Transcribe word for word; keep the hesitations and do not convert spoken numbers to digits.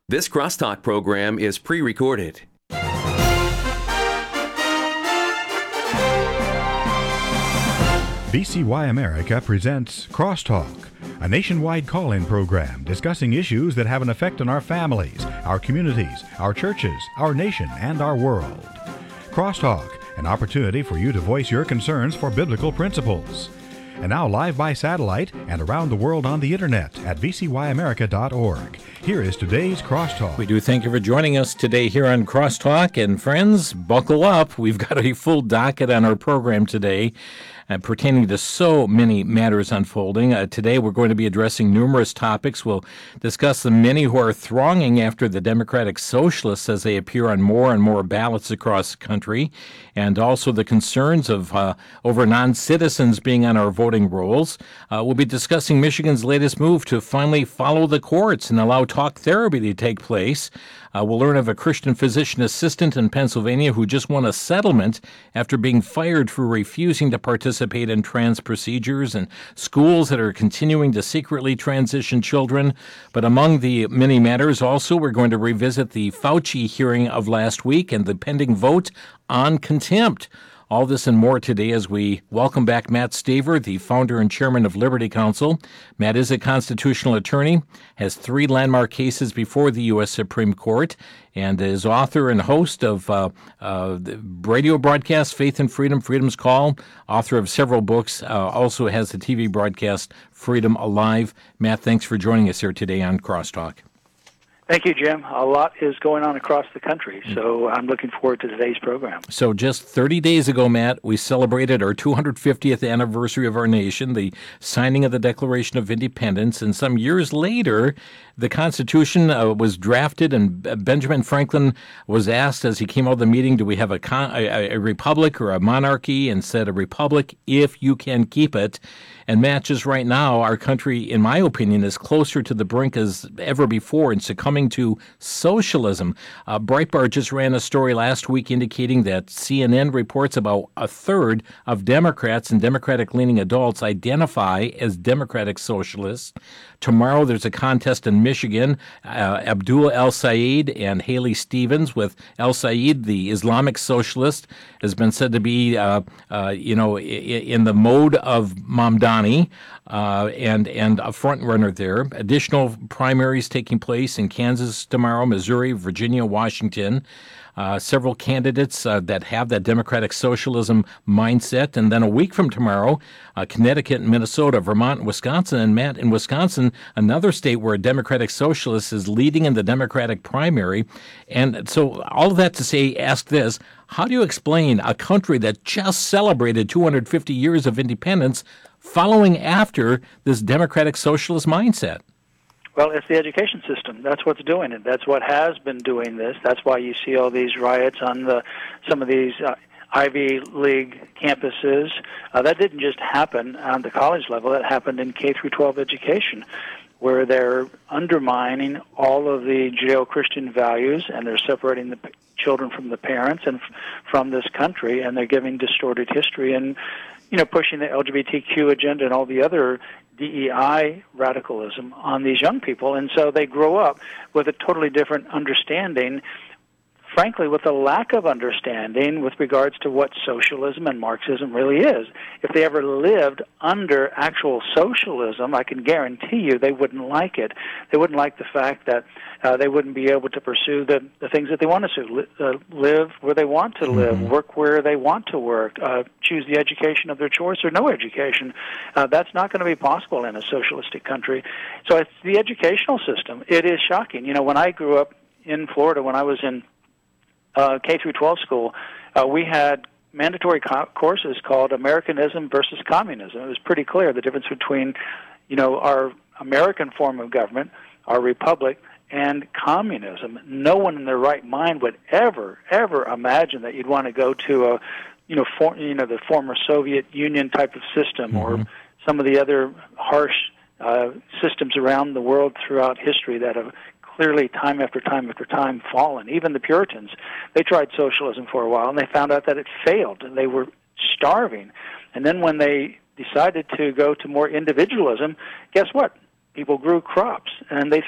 This Crosstalk program is pre-recorded. V C Y America presents Crosstalk, a nationwide call-in program discussing issues that have an effect on our families, our communities, our churches, our nation, and our world. Crosstalk, an opportunity for you to voice your concerns for biblical principles. And now live by satellite and around the world on the internet at v c y america dot org. Here is today's Crosstalk. We do thank you for joining us today here on Crosstalk. And friends, buckle up. We've got a full docket on our program today uh, pertaining to so many matters unfolding. Uh, today we're going to be addressing numerous topics. We'll discuss the many who are thronging after the Democratic Socialists as they appear on more and more ballots across the country, and also the concerns of uh, over non-citizens being on our voting rolls. Uh, we'll be discussing Michigan's latest move to finally follow the courts and allow talk therapy to take place. Uh, we'll learn of a Christian physician assistant in Pennsylvania who just won a settlement after being fired for refusing to participate in trans procedures, and schools that are continuing to secretly transition children. But among the many matters, also, we're going to revisit the Fauci hearing of last week and the pending vote on contempt. All this and more today as we welcome back Matt Staver, the founder and chairman of Liberty Counsel. Matt is a constitutional attorney, has three landmark cases before the U S Supreme Court, and is author and host of uh, uh, the radio broadcast Faith and Freedom, Freedom's Call, author of several books, uh, also has the T V broadcast Freedom Alive. Matt, thanks for joining us here today on Crosstalk. Thank you, Jim. A lot is going on across the country, so I'm looking forward to today's program. So just thirty days ago, Matt, we celebrated our two hundred fiftieth anniversary of our nation, the signing of the Declaration of Independence, and some years later, the Constitution uh, was drafted, and Benjamin Franklin was asked as he came out of the meeting, do we have a, con- a, a republic or a monarchy, and said a republic if you can keep it. And Matt, just right now, our country, in my opinion, is closer to the brink as ever before in succumbing to socialism. Uh, Breitbart just ran a story last week indicating that C N N reports about a third of Democrats and Democratic-leaning adults identify as Democratic socialists. Tomorrow, there's a contest in Michigan. Uh, Abdul El-Sayed and Haley Stevens, with El-Sayed, the Islamic socialist, has been said to be, uh, uh, you know, I- in the mode of Mamdani, uh, and and a front runner there. Additional primaries taking place in Kansas tomorrow, Missouri, Virginia, Washington. Uh, several candidates uh, that have that democratic socialism mindset. And then a week from tomorrow, uh, Connecticut, Minnesota, Vermont, and Wisconsin. And Matt, in Wisconsin, another state where a democratic socialist is leading in the Democratic primary. And so all of that to say, ask this, how do you explain a country that just celebrated two hundred fifty years of independence following after this democratic socialist mindset? Well, it's the education system. That's what's doing it. That's what has been doing this. That's why you see all these riots on the some of these uh, Ivy League campuses. Uh, that didn't just happen on the college level. That happened in K through twelve education, where they're undermining all of the Judeo-Christian values, and they're separating the p- children from the parents and f- from this country, and they're giving distorted history and, you know, pushing the L G B T Q agenda and all the other D E I radicalism on these young people. And so they grow up with a totally different understanding, frankly, with a lack of understanding with regards to what socialism and Marxism really is. If they ever lived under actual socialism, I can guarantee you they wouldn't like it. They wouldn't like the fact that uh, they wouldn't be able to pursue the, the things that they want to do, uh, live where they want to live, mm-hmm. work where they want to work, uh, choose the education of their choice or no education. Uh, that's not going to be possible in a socialistic country. So it's the educational system. It is shocking. You know, when I grew up in Florida, when I was in Uh, K through twelve school, uh, we had mandatory co- courses called Americanism versus Communism. It was pretty clear the difference between, you know, our American form of government, our republic, and communism. No one in their right mind would ever, ever imagine that you'd want to go to a, you know, for, you know, the former Soviet Union type of system, mm-hmm. or some of the other harsh uh, systems around the world throughout history that have clearly time after time after time fallen. Even the Puritans, they tried socialism for a while, and they found out that it failed, and they were starving. And then when they decided to go to more individualism, guess what? People grew crops, and they